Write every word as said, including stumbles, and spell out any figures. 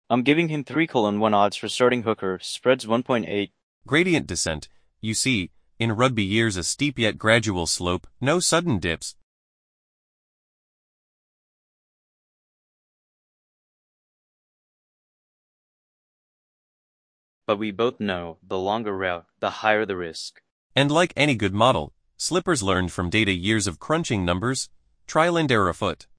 I'm giving him three colon one odds for starting hooker, spreads one point eight. Gradient descent. You see, in rugby years a steep yet gradual slope, no sudden dips. But we both know, the longer route, the higher the risk. And like any good model, Slippers learned from data years of crunching numbers, trial and error afoot.